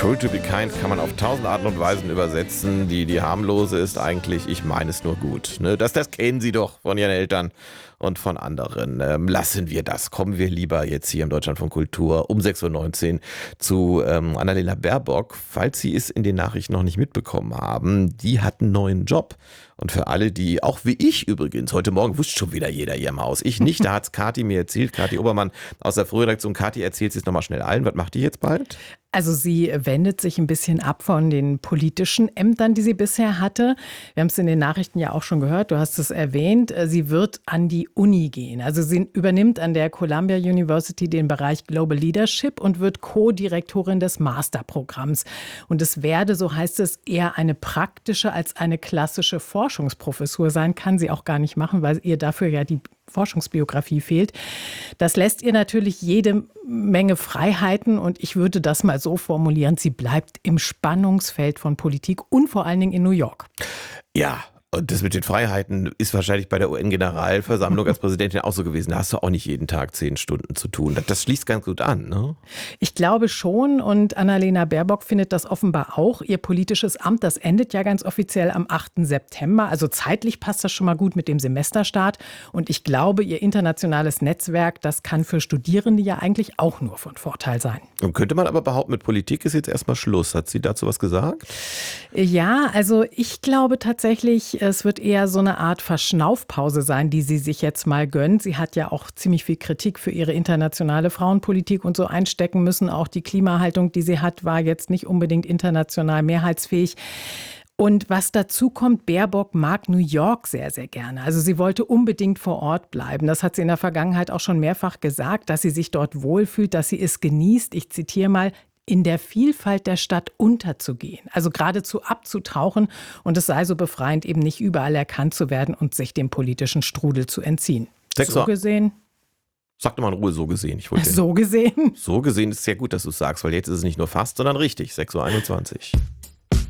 Cruel to be kind kann man auf 1000 Arten und Weisen übersetzen. Die harmlose ist eigentlich, ich meine es nur gut. Ne? Das kennen Sie doch von Ihren Eltern und von anderen. Lassen wir das. Kommen wir lieber jetzt hier im Deutschlandfunk Kultur um 6.19 Uhr zu Annalena Baerbock. Falls Sie es in den Nachrichten noch nicht mitbekommen haben, die hat einen neuen Job. Und für alle, die, auch wie ich übrigens, heute Morgen wusste schon wieder jeder ihr Maus. Ich nicht, da hat es Kathi mir erzählt, Kathi Obermann aus der Frühredaktion. Kathi erzählt es nochmal schnell allen. Was macht die jetzt bald? Also sie wendet sich ein bisschen ab von den politischen Ämtern, die sie bisher hatte. Wir haben es in den Nachrichten ja auch schon gehört, du hast es erwähnt. Sie wird an die Uni gehen. Also sie übernimmt an der Columbia University den Bereich Global Leadership und wird Co-Direktorin des Masterprogramms. Und es werde, so heißt es, eher eine praktische als eine klassische Forschungsprofessur sein. Kann sie auch gar nicht machen, weil ihr dafür ja die Forschungsbiografie fehlt. Das lässt ihr natürlich jede Menge Freiheiten und ich würde das mal so formulieren, sie bleibt im Spannungsfeld von Politik und vor allen Dingen in New York. Ja. Und das mit den Freiheiten ist wahrscheinlich bei der UN-Generalversammlung als Präsidentin auch so gewesen. Da hast du auch nicht jeden Tag 10 Stunden zu tun. Das schließt ganz gut an, ne? Ich glaube schon und Annalena Baerbock findet das offenbar auch. Ihr politisches Amt, das endet ja ganz offiziell am 8. September. Also zeitlich passt das schon mal gut mit dem Semesterstart. Und ich glaube, ihr internationales Netzwerk, das kann für Studierende ja eigentlich auch nur von Vorteil sein. Und könnte man aber behaupten, mit Politik ist jetzt erstmal Schluss. Hat sie dazu was gesagt? Ja, also ich glaube tatsächlich, es wird eher so eine Art Verschnaufpause sein, die sie sich jetzt mal gönnt. Sie hat ja auch ziemlich viel Kritik für ihre internationale Frauenpolitik und so einstecken müssen. Auch die Klimahaltung, die sie hat, war jetzt nicht unbedingt international mehrheitsfähig. Und was dazu kommt, Baerbock mag New York sehr, sehr gerne. Also sie wollte unbedingt vor Ort bleiben. Das hat sie in der Vergangenheit auch schon mehrfach gesagt, dass sie sich dort wohlfühlt, dass sie es genießt. Ich zitiere mal: in der Vielfalt der Stadt unterzugehen, also geradezu abzutauchen. Und es sei so befreiend, eben nicht überall erkannt zu werden und sich dem politischen Strudel zu entziehen. So gesehen. Sag doch mal in Ruhe, so gesehen. So gesehen. So gesehen ist es sehr gut, dass du es sagst, weil jetzt ist es nicht nur fast, sondern richtig. 6.21 Uhr.